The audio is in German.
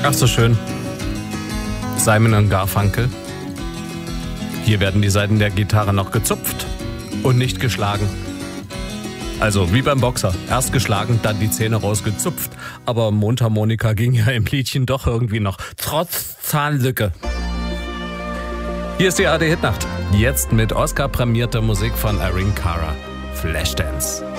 Ach so schön. Simon und Garfunkel. Hier werden die Saiten der Gitarre noch gezupft und nicht geschlagen. Also wie beim Boxer. Erst geschlagen, dann die Zähne rausgezupft. Aber Mundharmonika ging ja im Liedchen doch irgendwie noch. Trotz Zahnlücke. Hier ist die ARD Hitnacht. Jetzt mit Oscar-prämierter Musik von Erin Cara. Flashdance.